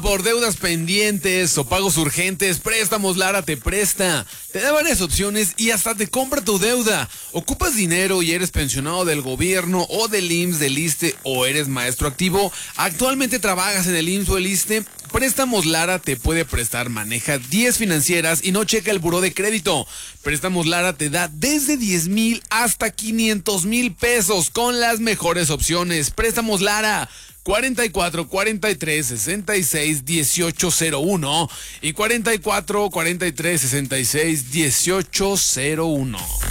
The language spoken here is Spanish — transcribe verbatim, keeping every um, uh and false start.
Por deudas pendientes o pagos urgentes, Préstamos Lara te presta. Te da varias opciones y hasta te compra tu deuda. ¿Ocupas dinero y eres pensionado del gobierno o del I M S S, del ISSSTE o eres maestro activo? ¿Actualmente trabajas en el I M S S o el ISSSTE? Préstamos Lara te puede prestar. Maneja diez financieras y no checa el buró de crédito. Préstamos Lara te da desde diez mil hasta quinientos mil pesos con las mejores opciones. Préstamos Lara. cuarenta y cuatro, cuarenta y tres, sesenta y seis, dieciocho cero uno y cuarenta y cuatro, cuarenta y tres, sesenta y seis, dieciocho cero uno.